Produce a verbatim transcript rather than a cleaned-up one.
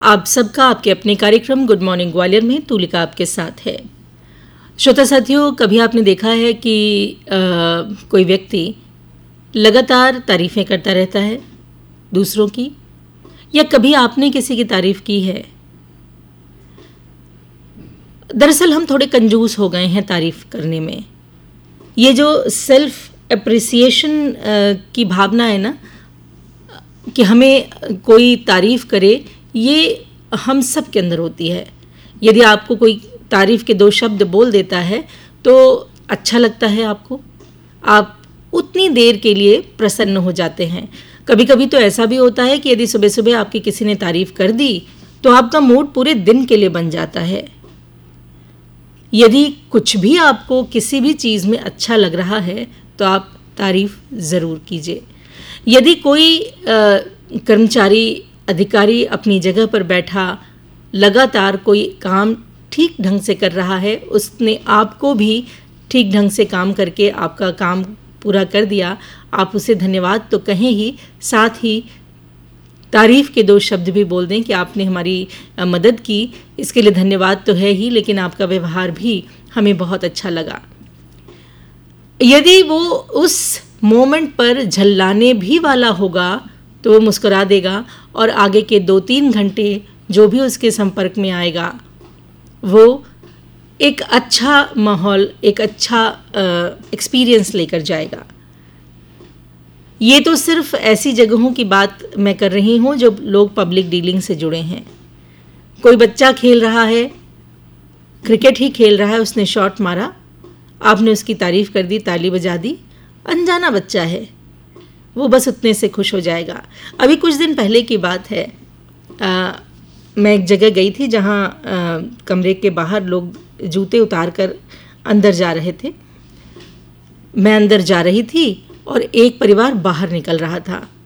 आप सबका आपके अपने कार्यक्रम गुड मॉर्निंग ग्वालियर में तुलिका आपके साथ है। श्रोता साथियों, कभी आपने देखा है कि आ, कोई व्यक्ति लगातार तारीफ़ें करता रहता है दूसरों की, या कभी आपने किसी की तारीफ़ की है? दरअसल हम थोड़े कंजूस हो गए हैं तारीफ़ करने में। ये जो सेल्फ एप्रिसिएशन की भावना है ना, कि हमें कोई तारीफ़ करे, ये हम सब के अंदर होती है। यदि आपको कोई तारीफ़ के दो शब्द बोल देता है तो अच्छा लगता है आपको, आप उतनी देर के लिए प्रसन्न हो जाते हैं। कभी कभी तो ऐसा भी होता है कि यदि सुबह सुबह आपकी किसी ने तारीफ़ कर दी तो आपका मूड पूरे दिन के लिए बन जाता है। यदि कुछ भी आपको किसी भी चीज़ में अच्छा लग रहा है तो आप तारीफ़ ज़रूर कीजिए। यदि कोई कर्मचारी अधिकारी अपनी जगह पर बैठा लगातार कोई काम ठीक ढंग से कर रहा है, उसने आपको भी ठीक ढंग से काम करके आपका काम पूरा कर दिया, आप उसे धन्यवाद तो कहें ही, साथ ही तारीफ़ के दो शब्द भी बोल दें कि आपने हमारी मदद की, इसके लिए धन्यवाद तो है ही, लेकिन आपका व्यवहार भी हमें बहुत अच्छा लगा। यदि वो उस मोमेंट पर झल्लाने भी वाला होगा तो वो मुस्कुरा देगा और आगे के दो तीन घंटे जो भी उसके संपर्क में आएगा वो एक अच्छा माहौल, एक अच्छा एक्सपीरियंस लेकर जाएगा। ये तो सिर्फ ऐसी जगहों की बात मैं कर रही हूँ जो लोग पब्लिक डीलिंग से जुड़े हैं। कोई बच्चा खेल रहा है, क्रिकेट ही खेल रहा है, उसने शॉट मारा, आपने उसकी तारीफ़ कर दी, ताली बजा दी, अनजाना बच्चा है, वो बस उतने से खुश हो जाएगा। अभी कुछ दिन पहले की बात है, आ, मैं एक जगह गई थी जहाँ आ, कमरे के बाहर लोग जूते उतार कर अंदर जा रहे थे। मैं अंदर जा रही थी और एक परिवार बाहर निकल रहा था।